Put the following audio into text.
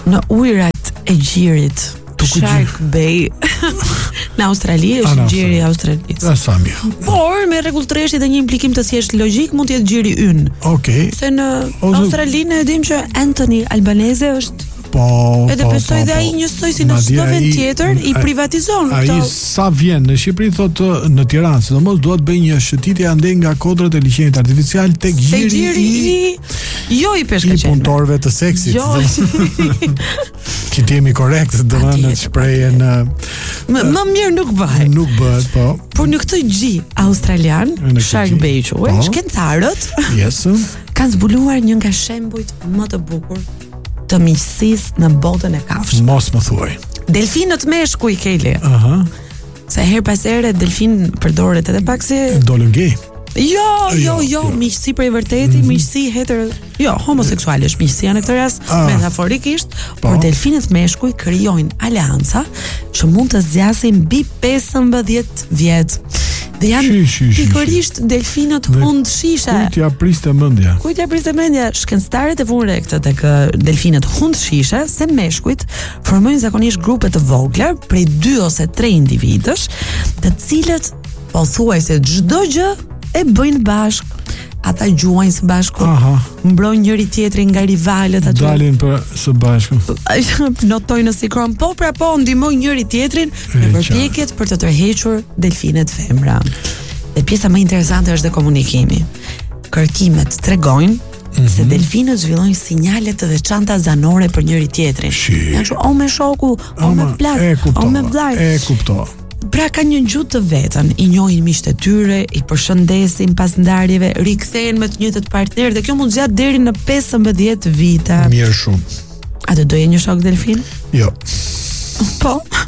në ujërat e gjirit Shark Bay në Australi është gjiri i Australisë. Sa mirë. Por me rregull treshi dhe një implikim të thjesht logjik mund të jetë gjiri ynë. Okej. Se në Australinë e dim që Anthony Albanese është edhe besoj dhe ai njësoj si në çdo vend tjetër i privatizon këto. Ai sa vjen në Shqipëri thotë në Tiranë, sidomos duhet bëj një shëtitje ande nga kodrat e liçenit artificial tek gjiri i peshkaqenëve. I punëtorëve të seksit. Që jemi korrekt, domethënë në shprehjen më mirë nuk bëhet. Nuk bëhet, po. Por në këtë gjë australian, Shark Bay quhet, shkencëtarët kanë zbuluar një nga shembujt më të bukur të miqësisë në botën e kafshëve. Mos më thuaj. Delfinët meshkuj, Keli. Se her pas here delfin përdoret edhe pak si dolën gay. Jo, miqësi për i vërteti, miqësi homoseksuale është miqësia në këtë rast, metaforikisht, por delfinët meshkuj krijojnë aleanca që mund të zgjasin mbi 15 vjet. Dhe janë pikërisht delfinët hund shishe. Kujt ja priste mendja? Shkencëtarët e vunë re këtë tek delfinët hund shishe se meshkujt formojnë zakonisht grupe të vogla prej 2 ose 3 individësh, të cilët pothuajse çdo gjë e bëjnë bashk. Ata gjuajnë së bashku, mbrojnë njëri tjetrin nga rivalët aty. Dalin për së bashku. Notojnë në sikron, ndihmojnë njëri tjetrin në përpjekjet për të tërhequr delfinet femra. Dhe pjesa më interesante është dhe komunikimi. Kërkimet tregojnë se delfinët zhvillojnë sinjale të veçanta zanore për njëri tjetrin. Janë kështu, o me shoku, o me plak, o me vllaj. E kuptoj. Pra ka një gjuhë të vetën, i njohin miqtë e tyre, i përshëndesin pas ndarjeve, rikthehen me të njëjtët partnerë dhe kjo mund zgjat deri në 15 vite. Mirë shumë. A do doje një shok delfin? Jo. Po.